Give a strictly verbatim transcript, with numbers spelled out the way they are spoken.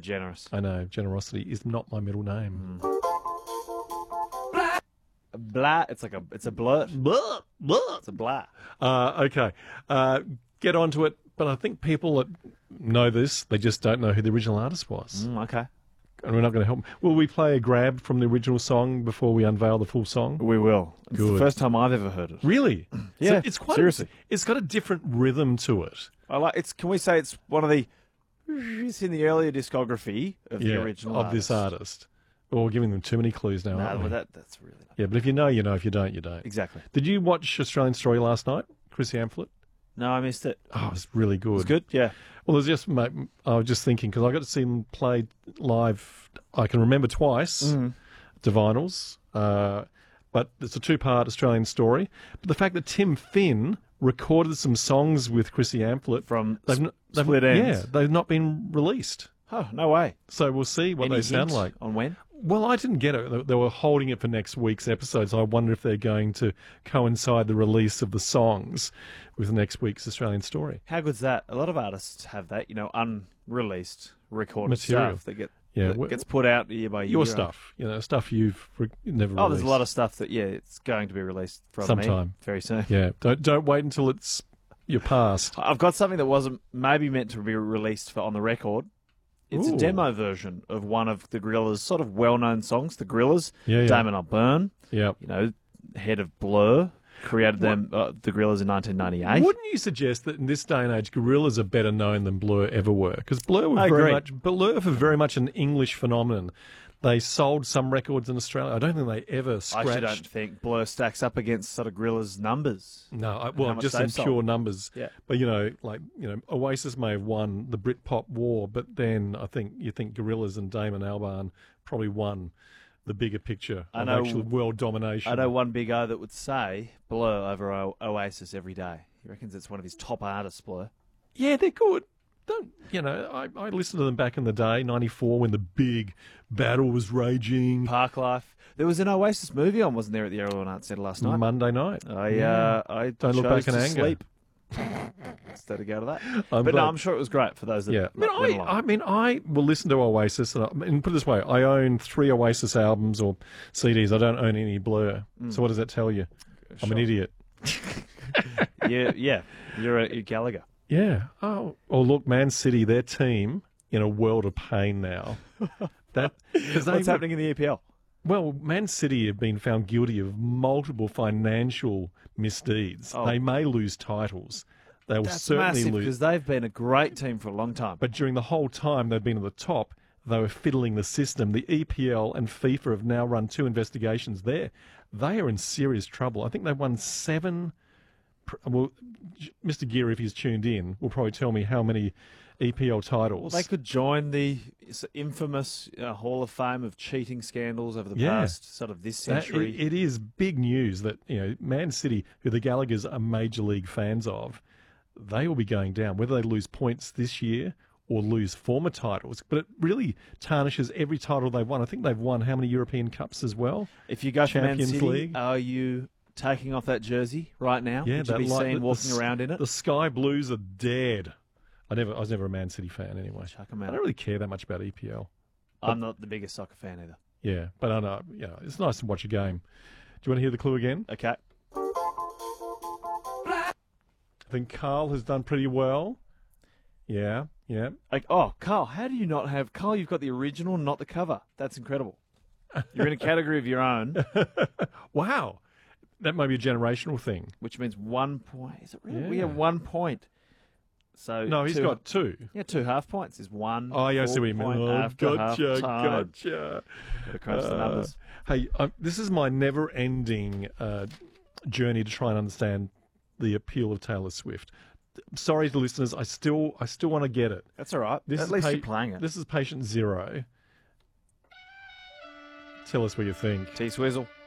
Generous. I know, generosity is not my middle name. Mm. Blah. It's like a. It's a blurt. Blah, blah. It's a blah. Uh, okay, uh, get onto it. But I think people that know this, they just don't know who the original artist was. Mm, okay. And we're not going to help them. Will we play a grab from the original song before we unveil the full song? We will. It's Good. the first time I've ever heard it. Really? Yeah. So it's quite seriously. It's got a different rhythm to it. I like. It's. Can we say it's one of the? It's in the earlier discography of yeah, the original of artist. this artist. Well, we're giving them too many clues now. No, aren't we? well, that that's really not. Yeah, but if you know, you know. If you don't, you don't. Exactly. Did you watch Australian Story last night, Chris Amphlett? No, I missed it. Oh, it was really good. It was good. Yeah. Well, it was just, mate, I was just thinking, because I got to see them play live, I can remember twice, Mm. to vinyls, uh, but it's a two-part Australian Story. But the fact that Tim Finn recorded some songs with Chrissy Amphlett, From they've, sp- n- they've, Split Ends. yeah, they've not been released. Oh, no way. So we'll see what Any they sound hint like. on when? Well, I didn't get it. They- They were holding it for next week's episode, so I wonder if they're going to coincide the release of the songs with next week's Australian Story. How good's that? A lot of artists have that, you know, unreleased recorded Material. stuff that, get, Yeah, that wh- gets put out year by year. Your stuff, you know, stuff you've re- never Oh, released. there's a lot of stuff that, yeah, it's going to be released from Sometime. me very soon. Yeah, don't don't wait until it's your past. I've got something that wasn't maybe meant to be released for on the record. It's Ooh. a demo version of one of the Gorillaz' sort of well-known songs, the Gorillaz. Yeah, yeah. Damon Albarn, Yeah. you know, head of Blur, created them, uh, the Gorillaz in nineteen ninety-eight. Wouldn't you suggest that in this day and age, Gorillaz are better known than Blur ever were? Because Blur were I very agree. much Blur were very much an English phenomenon. They sold some records in Australia. I don't think they ever I scratched. actually don't think Blur stacks up against sort of Gorillaz' numbers. No, I, how well, much just they've in sold. pure numbers. Yeah. But you know, like you know, Oasis may have won the Britpop war, but then I think you think Gorillaz and Damon Albarn probably won the bigger picture I of know- actual world domination. I know one big O that would say Blur over o- Oasis every day. He reckons it's one of his top artists, Blur. Yeah, they're good. Don't you know? I, I listened to them back in the day, ninety-four, when the big battle was raging. Park Life. There was an Oasis movie on, wasn't there, at the Errol Arts Centre last night? Monday night. I Yeah. uh, I Don't look chose back in to anger. sleep instead of go to that. I'm but glad- no, I'm sure it was great for those that Yeah, I mean, went I, along. I mean, I will listen to Oasis, and, I, and put it this way: I own three Oasis albums or C Ds. I don't own any Blur. So what does that tell you? I'm an Sure. idiot. yeah, yeah, you're a you're Gallagher. Yeah. Oh, oh, look, Man City, their team in a world of pain now. That 'cause they- What's happening in the E P L? Well, Man City have been found guilty of multiple financial misdeeds. Oh. They may lose titles. They will That's certainly massive lose. because they've been a great team for a long time. But during the whole time they've been at the top, they were fiddling the system. The E P L and FIFA have now run two investigations there. They are in serious trouble. I think they've won seven. pr- Well, Mister Gear, if he's tuned in, will probably tell me how many E P L titles. Well, they could join the infamous uh, Hall of Fame of cheating scandals over the Yeah. past sort of this That- century. it, it is big news that you know Man City, who the Gallaghers are major league fans of, they will be going down. Whether they lose points this year or lose former titles, but it really tarnishes every title they've won. I think they've won how many European Cups as well? If you go for Man Champions City, League. are you taking off that jersey right now? Yeah, Would you that be light- seen the- walking the, around in it? The Sky Blues are dead. I never, I was never a Man City fan anyway. Chuck 'em I out. don't really care that much about E P L. I'm not the biggest soccer fan either. Yeah, but I know, you know, it's nice to watch a game. Do you want to hear the clue again? Okay. I think Carl has done pretty well. Yeah, yeah. Like, oh, Carl, how do you not have... Carl, you've got the original, not the cover. That's incredible. You're in a category of your own, Wow. That may be a generational thing. which means one point. Is it really? Yeah. We have one point. So No, he's two- got two. Yeah, two half points is one. Oh, yeah, I see what you mean. point Oh, after gotcha, half time. gotcha. Gotta crunch the Uh, numbers. Hey, um, this is my never-ending uh, journey to try and understand the appeal of Taylor Swift. Sorry to listeners, I still, I still want to get it. That's all right. This At is least pa- you're playing it. This is patient zero. Tell us what you think. T Swizzle.